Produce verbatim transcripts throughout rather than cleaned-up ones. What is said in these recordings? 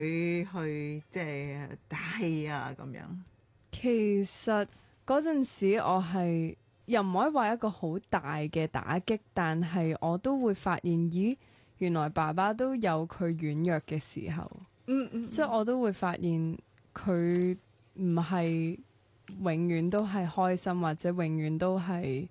去即係打氣啊咁樣？ 其實嗰陣時我係又唔可以話一個好大嘅打擊，但係我都會發現，咦，原來爸爸都有佢軟弱嘅時候。 嗯嗯， 即係我都會發現佢唔係永遠都係開心，或者永遠都係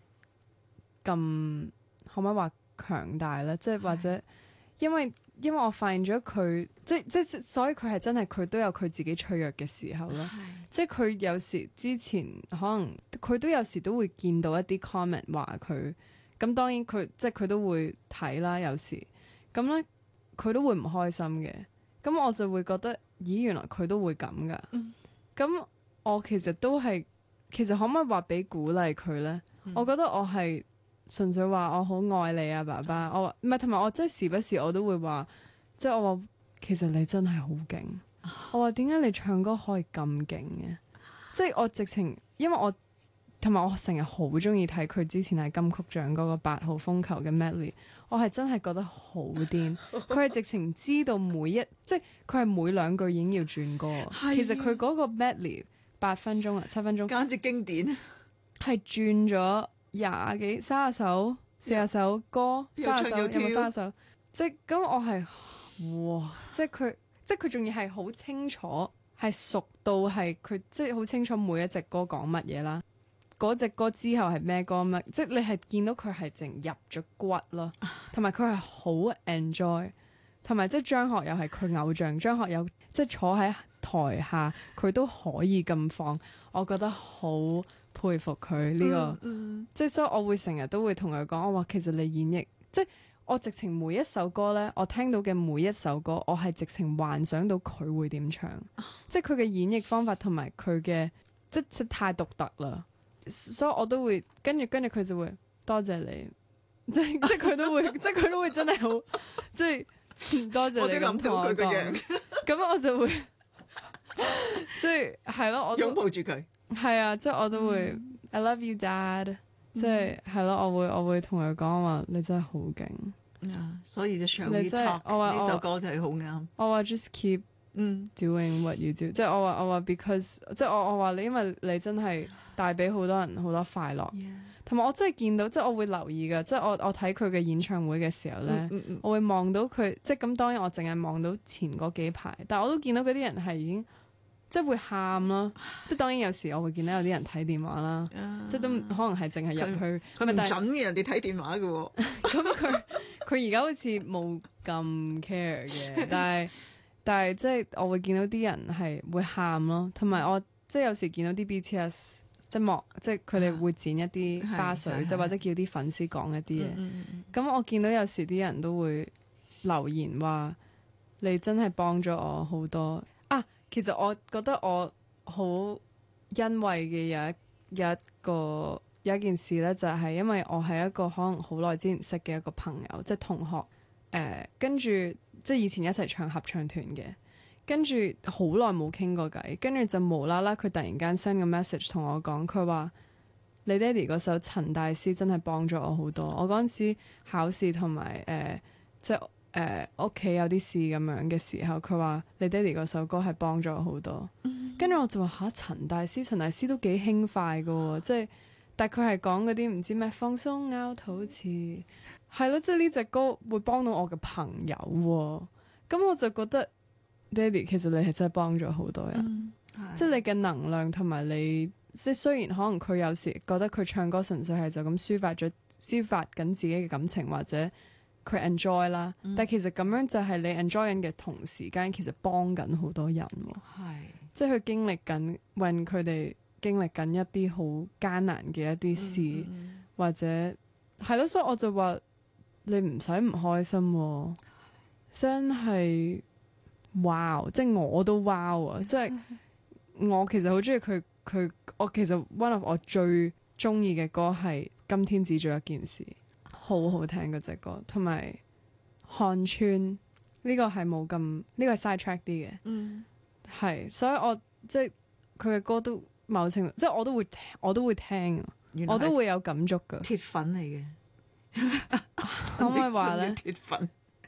咁可唔可以話強大咧？即係或者因為因為我發現咗佢，即即所以佢係真係佢都有佢自己脆弱嘅時候咯。即係佢有時之前可能佢都有時都會見到一啲 comment 話佢，咁當然佢即係佢都會睇啦。有時咁咧，佢都會唔開心嘅。咁我就會覺得，咦，原來佢都會咁噶。咁、嗯、我其實都係，其實可唔可以話俾鼓勵佢呢？嗯、我覺得我係純粹話我好愛你啊，爸爸。我話唔係，同埋我真係時不時我都會話，即係我話其實你真係好勁。我話點解你唱歌可以咁勁嘅？即係我直情，因為我。同埋我成日好中意睇佢之前喺金曲獎嗰個八號風球嘅 medley， 我係真係覺得好癲。佢係直情知道每一，即係佢係每兩句已經要轉歌。其實佢嗰個 medley 八分鐘啊，七分鐘， 簡直經典， 係轉咗廿幾、三十首、四十首歌，三十首有冇三十首？即係咁，我係哇！即係佢，即係佢仲要係好清楚，係熟到係佢，即係好清楚每一隻歌講乜嘢啦。嗰隻歌之後係咩歌乜？即係你係見到佢係淨入咗骨咯，同埋佢係好 enjoy，同埋即係張學友係佢偶像，張學友即係坐喺台下佢都可以咁放，我覺得好佩服佢呢、這個，嗯嗯、即係所以我會成日都會同佢講，我話其實你演繹，即係我直情每一首歌呢，我聽到嘅每一首歌，我係直情幻想到佢會點唱，即係佢嘅演繹方法同埋佢嘅即係太獨特啦。所以我都會跟住跟住佢就會多謝你，即係即係佢都會，即係佢都會真係好，即係多謝你咁同我講，咁我就會即係係咯，我擁抱住佢， 係啊，即係我都會、嗯、I love you dad，即係係咯，我會我會同佢講話你真係好勁， 嗯、所以就 Shall We Talk 呢首歌就係好啱。 我話 just keep 嗯 doing what you do，即係我話我話 because 即係我我話你，因為你真係帶俾好多人好多快樂，同埋 Yeah. 我真係見到，即係我會留意㗎，即係我我睇佢嘅演唱會嘅時候咧，嗯嗯嗯我會望到佢，即係咁當然我淨係望到前嗰幾排，但係我都見到嗰啲人係已經即係會喊咯，即係當然有時我會見到有啲人睇電話啦，uh, 即係都可能係淨係入去， 佢唔準嘅人哋睇電話㗎喎， 咁佢佢而家好似冇咁 care 嘅，但係。但係即係我會見到啲人係會喊咯，同埋我即係有時見到啲 B T S 即係幕，即係佢哋會剪一啲花絮，即係或者叫啲粉絲講一啲嘢。咁、嗯嗯嗯、我見到有時啲人都會留言話你真係幫咗我好多啊！其實我覺得我好欣慰嘅有一有一個有一件事咧，就係因為我係一個可能好耐之前識嘅一個朋友，即係同學誒、呃，跟住。即係以前一齊唱合唱團嘅，跟住好耐冇傾過偈，跟住就無啦啦佢突然間 send 個 message 同我講，佢話你爹哋嗰首陳大師真係幫咗我好多。我嗰陣時考試同埋誒即係誒屋企有啲事咁樣嘅時候，佢話你爹哋嗰首歌係幫咗我好多。跟住、嗯、我就話吓，陳大師，陳大師都幾輕快㗎喎，即係但係佢係講嗰啲唔知咩放鬆拗肚臍。係咯，即係呢隻歌會幫到我嘅朋友喎，咁我就覺得爹哋其實你係真係幫咗好多人，嗯、即係你嘅能量同埋你，即係雖然可能佢有時覺得佢唱歌純粹係就咁抒發咗抒發緊自己嘅感情或者佢 enjoy 啦，嗯、但係其實咁樣就係你 enjoy 緊嘅同時間，其實幫緊好多人喎， 係即係佢經歷緊，為佢哋經歷緊一啲好艱難嘅一啲事，嗯嗯、或者係咯，所以我就話。你唔使唔開心喎，真係哇！即係我都哇啊！即係我其實好中意佢，佢我其實 one of 我最中意嘅歌係《今天只做一件事》，好好聽嗰隻歌，同埋看穿呢個係冇咁呢個係 side track 啲嘅，嗯，係，所以我即係佢嘅歌都某程度，即係我都會我都會聽，我都會有感觸噶， 鐵粉嚟嘅。 可唔可以話咧？ 鐵粉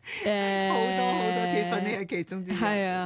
誒好多好多鐵粉，你係其中之一。 係啊。